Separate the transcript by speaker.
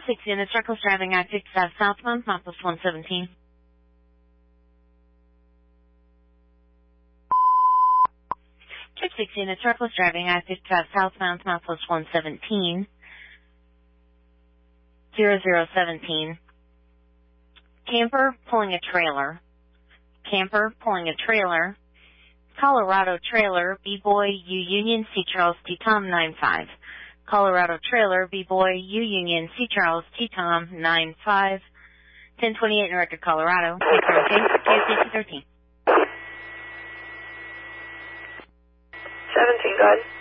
Speaker 1: 6 units, reckless driving, I-55 southbound, Southwest 117. Trip 6 units, reckless driving, I-55 southbound, Southwest 117. 0017. Camper pulling a trailer. Camper pulling a trailer. Colorado trailer, B-Boy, U-Union, C. Charles, T-Tom, 95. Colorado trailer, B-Boy, U-Union, C. Charles, T-Tom, 95. 1028 in record, Colorado. KC 13.
Speaker 2: 17, go ahead.